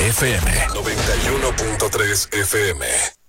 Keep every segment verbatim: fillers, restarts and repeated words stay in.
F M noventa y uno punto tres F M.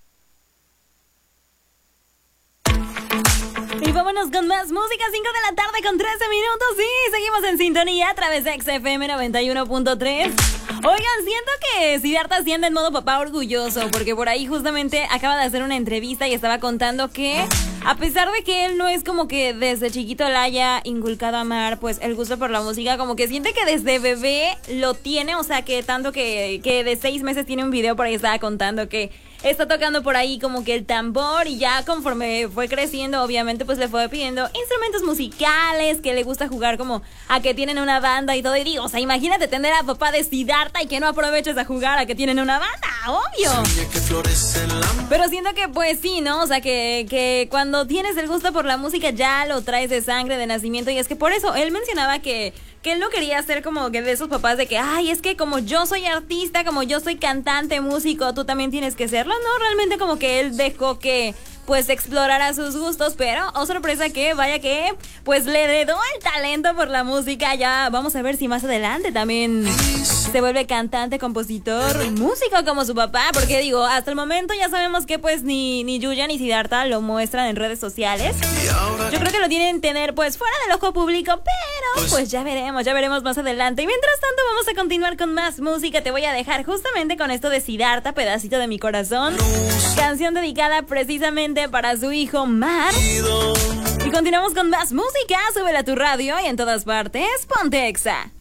Y vámonos con más música, cinco de la tarde con trece minutos. Sí, seguimos en sintonía a través de X F M noventa y uno punto tres. Oigan, siento que Siddhartha siente en modo papá orgulloso, porque por ahí justamente acaba de hacer una entrevista y estaba contando que, a pesar de que él no es como que desde chiquito le haya inculcado a amar, pues el gusto por la música, como que siente que desde bebé lo tiene, o sea, que tanto que, que de seis meses tiene un video, por ahí estaba contando que está tocando por ahí como que el tambor, y ya conforme fue creciendo, obviamente pues le fue pidiendo instrumentos musicales, que le gusta jugar como a que tienen una banda y todo. Y digo, o sea, imagínate tener a papá de Siddhartha y que no aproveches a jugar a que tienen una banda, obvio. Pero siento que pues sí, ¿no? O sea, que, que cuando tienes el gusto por la música ya lo traes de sangre, de nacimiento. Y es que por eso él mencionaba que que él no quería ser como que de esos papás de que, ay, es que como yo soy artista, como yo soy cantante, músico, tú también tienes que serlo. No, realmente como que él dejó que pues explorara sus gustos, pero, oh sorpresa, que vaya que pues le heredó el talento por la música. Ya vamos a ver si más adelante también se vuelve cantante, compositor, músico como su papá, porque digo, hasta el momento ya sabemos que pues ni, ni Yuya ni Siddhartha lo muestran en redes sociales. Yo creo que lo tienen que tener pues fuera del ojo público, pero pues ya veremos, ya veremos más adelante. Y mientras tanto vamos a continuar con más música. Te voy a dejar justamente con esto de Siddhartha, Pedacito de mi corazón, canción dedicada precisamente para su hijo Mar. Y continuamos con más música. Súbela a tu radio y en todas partes ponte Exa.